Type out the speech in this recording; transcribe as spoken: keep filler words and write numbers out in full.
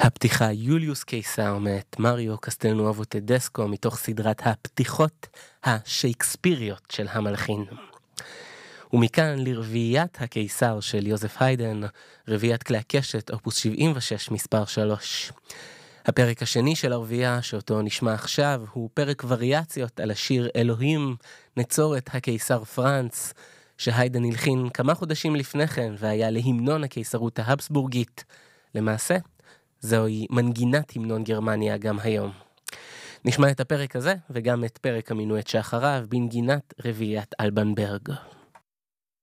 הפתיחה יוליוס קיסר מאת מריו קסטלנואבו טדסקו מתוך סדרת הפתיחות השייקספיריות של המלחין. ומכאן לרביעיית הקיסר של יוזף היידן, רביעיית כלי הקשת, אופוס שבעים ושש מספר שלוש. הפרק השני של הרביעייה שאותו נשמע עכשיו הוא פרק וריאציות על השיר אלוהים נצור את הקיסר פרנץ, שהיידן הלחין כמה חודשים לפני כן והיה להמנון הקיסרות ההבסבורגית. למעשה, זוהי מנגינת המנון גרמניה גם היום. נשמע את הפרק הזה וגם את פרק המינואט שאחריו בנגינת רביעיית אלבנברג.